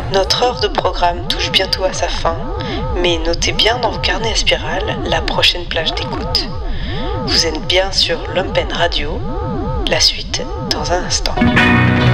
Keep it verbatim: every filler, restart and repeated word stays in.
Notre heure de programme touche bientôt à sa fin, mais notez bien dans vos carnets à spirale la prochaine plage d'écoute. Vous êtes bien sur Lumpen Radio, la suite dans un instant.